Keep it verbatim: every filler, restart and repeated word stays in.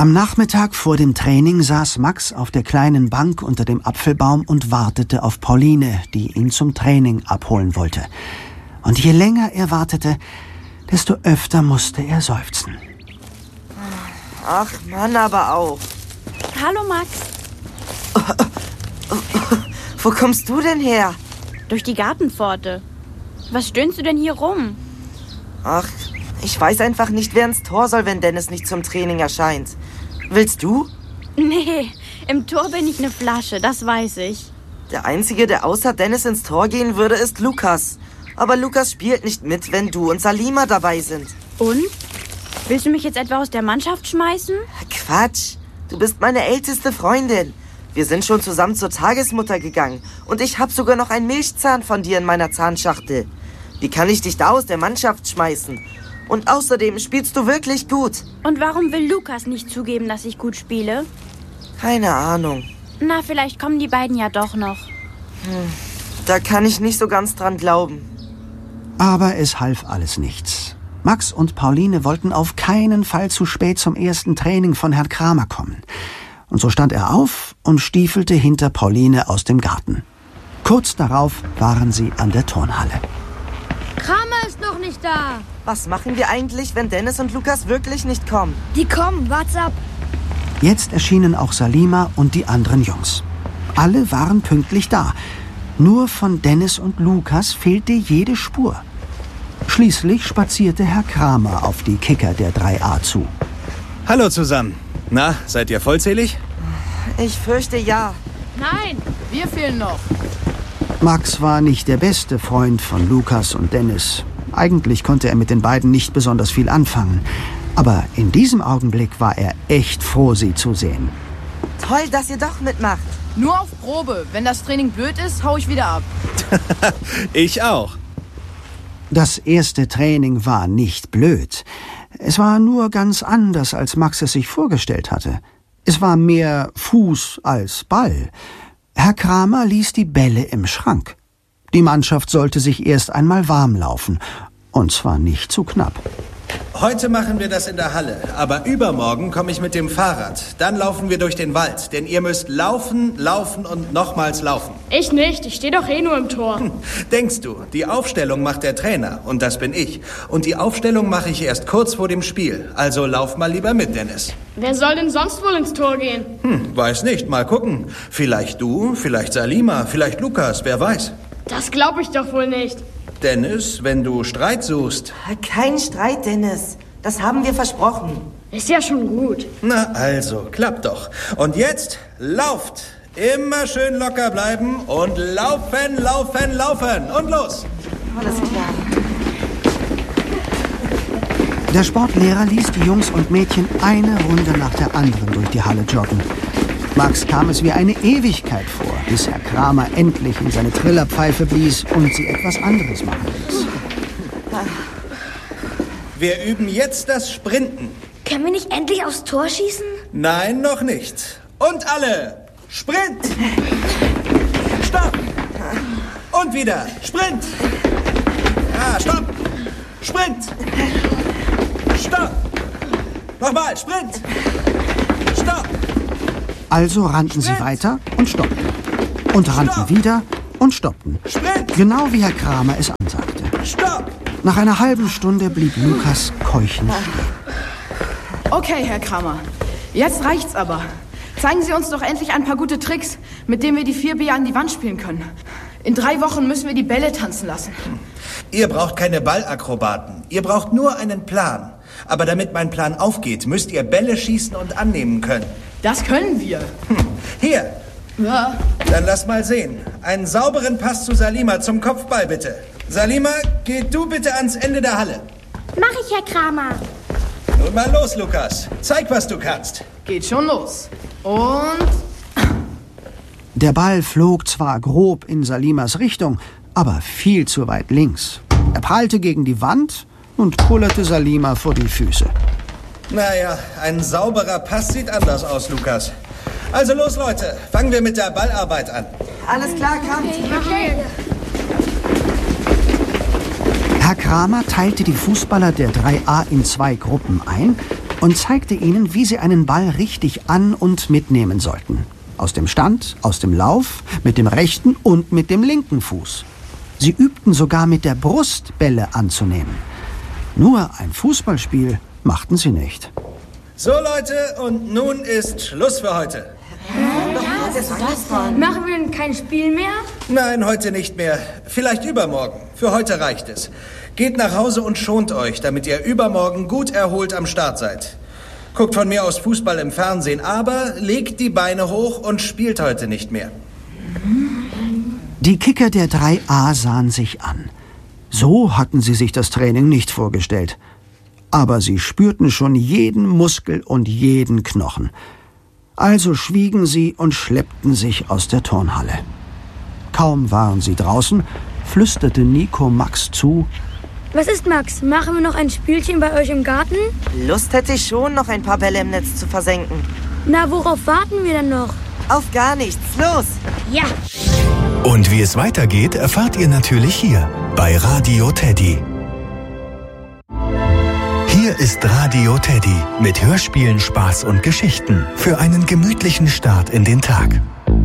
Am Nachmittag vor dem Training saß Max auf der kleinen Bank unter dem Apfelbaum und wartete auf Pauline, die ihn zum Training abholen wollte. Und je länger er wartete, desto öfter musste er seufzen. Ach Mann, aber auch. Hallo Max. Wo kommst du denn her? Durch die Gartenpforte. Was stöhnst du denn hier rum? Ach, ich weiß einfach nicht, wer ins Tor soll, wenn Dennis nicht zum Training erscheint. Willst du? Nee, im Tor bin ich eine Flasche, das weiß ich. Der Einzige, der außer Dennis ins Tor gehen würde, ist Lukas. Aber Lukas spielt nicht mit, wenn du und Salima dabei sind. Und? Willst du mich jetzt etwa aus der Mannschaft schmeißen? Quatsch, du bist meine älteste Freundin. Wir sind schon zusammen zur Tagesmutter gegangen. Und ich habe sogar noch einen Milchzahn von dir in meiner Zahnschachtel. Wie kann ich dich da aus der Mannschaft schmeißen? Und außerdem spielst du wirklich gut. Und warum will Lukas nicht zugeben, dass ich gut spiele? Keine Ahnung. Na, vielleicht kommen die beiden ja doch noch. Hm, da kann ich nicht so ganz dran glauben. Aber es half alles nichts. Max und Pauline wollten auf keinen Fall zu spät zum ersten Training von Herrn Kramer kommen. Und so stand er auf und stiefelte hinter Pauline aus dem Garten. Kurz darauf waren sie an der Turnhalle. Kramer ist noch nicht da. Was machen wir eigentlich, wenn Dennis und Lukas wirklich nicht kommen? Die kommen, wart's ab. Jetzt erschienen auch Salima und die anderen Jungs. Alle waren pünktlich da. Nur von Dennis und Lukas fehlte jede Spur. Schließlich spazierte Herr Kramer auf die Kicker der drei A zu. Hallo zusammen. Na, seid ihr vollzählig? Ich fürchte ja. Nein, wir fehlen noch. Max war nicht der beste Freund von Lukas und Dennis. Eigentlich konnte er mit den beiden nicht besonders viel anfangen. Aber in diesem Augenblick war er echt froh, sie zu sehen. Toll, dass ihr doch mitmacht. Nur auf Probe. Wenn das Training blöd ist, hau ich wieder ab. Ich auch. Das erste Training war nicht blöd. Es war nur ganz anders, als Max es sich vorgestellt hatte. Es war mehr Fuß als Ball. Herr Kramer ließ die Bälle im Schrank. Die Mannschaft sollte sich erst einmal warm laufen. Und zwar nicht zu knapp. Heute machen wir das in der Halle, aber übermorgen komme ich mit dem Fahrrad. Dann laufen wir durch den Wald, denn ihr müsst laufen, laufen und nochmals laufen. Ich nicht, ich stehe doch eh nur im Tor. Hm, denkst du, die Aufstellung macht der Trainer und das bin ich. Und die Aufstellung mache ich erst kurz vor dem Spiel, also lauf mal lieber mit, Dennis. Wer soll denn sonst wohl ins Tor gehen? Hm, weiß nicht, mal gucken. Vielleicht du, vielleicht Salima, vielleicht Lukas, wer weiß. Das glaube ich doch wohl nicht. Dennis, wenn du Streit suchst... Kein Streit, Dennis. Das haben wir versprochen. Ist ja schon gut. Na also, klappt doch. Und jetzt lauft. Immer schön locker bleiben und laufen, laufen, laufen. Und los. Alles klar. Der Sportlehrer ließ die Jungs und Mädchen eine Runde nach der anderen durch die Halle joggen. Max kam es wie eine Ewigkeit vor, bis Herr Kramer endlich in seine Trillerpfeife blies und sie etwas anderes machen ließ. Wir üben jetzt das Sprinten. Können wir nicht endlich aufs Tor schießen? Nein, noch nicht. Und alle. Sprint. Stopp. Und wieder. Sprint. Ja, stopp. Sprint. Stopp. Nochmal. Sprint. Stopp. Also rannten sie weiter und stoppten. Und rannten Stopp. wieder und stoppten. Sprint. Genau wie Herr Kramer es ansagte. Stopp. Nach einer halben Stunde blieb Lukas keuchend stehen. Okay, Herr Kramer. Jetzt reicht's aber. Zeigen Sie uns doch endlich ein paar gute Tricks, mit denen wir die vier B an die Wand spielen können. In drei Wochen müssen wir die Bälle tanzen lassen. Ihr braucht keine Ballakrobaten. Ihr braucht nur einen Plan. Aber damit mein Plan aufgeht, müsst ihr Bälle schießen und annehmen können. Das können wir. Hm. Hier. Ja. Dann lass mal sehen. Einen sauberen Pass zu Salima zum Kopfball, bitte. Salima, geh du bitte ans Ende der Halle. Mach ich, Herr Kramer. Nun mal los, Lukas. Zeig, was du kannst. Geht schon los. Und... Der Ball flog zwar grob in Salimas Richtung, aber viel zu weit links. Er prallte gegen die Wand und kullerte Salima vor die Füße. Naja, ein sauberer Pass sieht anders aus, Lukas. Also los, Leute. Fangen wir mit der Ballarbeit an. Alles klar, kommt. Okay. Herr Kramer teilte die Fußballer der drei A in zwei Gruppen ein und zeigte ihnen, wie sie einen Ball richtig an- und mitnehmen sollten. Aus dem Stand, aus dem Lauf, mit dem rechten und mit dem linken Fuß. Sie übten sogar mit der Brust Bälle anzunehmen. Nur ein Fußballspiel machten sie nicht. So Leute, und nun ist Schluss für heute. Machen wir denn kein Spiel mehr? Nein, heute nicht mehr. Vielleicht übermorgen. Für heute reicht es. Geht nach Hause und schont euch, damit ihr übermorgen gut erholt am Start seid. Guckt von mir aus Fußball im Fernsehen, aber legt die Beine hoch und spielt heute nicht mehr. Die Kicker der drei A sahen sich an. So hatten sie sich das Training nicht vorgestellt. Aber sie spürten schon jeden Muskel und jeden Knochen. Also schwiegen sie und schleppten sich aus der Turnhalle. Kaum waren sie draußen, flüsterte Nico Max zu: Was ist, Max? Machen wir noch ein Spielchen bei euch im Garten? Lust hätte ich schon, noch ein paar Bälle im Netz zu versenken. Na, worauf warten wir denn noch? Auf gar nichts. Los! Ja! Und wie es weitergeht, erfahrt ihr natürlich hier bei Radio Teddy. Hier ist Radio Teddy mit Hörspielen, Spaß und Geschichten für einen gemütlichen Start in den Tag.